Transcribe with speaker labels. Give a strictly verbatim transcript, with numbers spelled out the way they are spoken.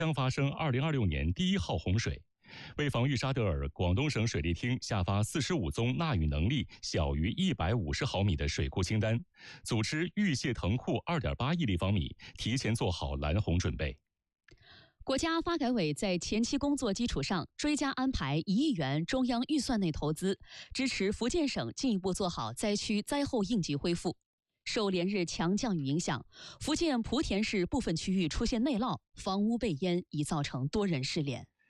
Speaker 1: 将发生二零二六年第一号洪水。为防御沙德尔，广东省水利厅下发四十五宗纳雨能力小于一百五十毫米的水库清单，组织预泄腾库二点八亿立方米，提前做好拦洪准备。
Speaker 2: 国家发改委在前期工作基础上，追加安排一亿元中央预算内投资，支持福建省进一步做好灾区灾后应急恢复。受连日强降雨影响，福建莆田市部分区域出现内涝，房屋被淹，已造成多人失联。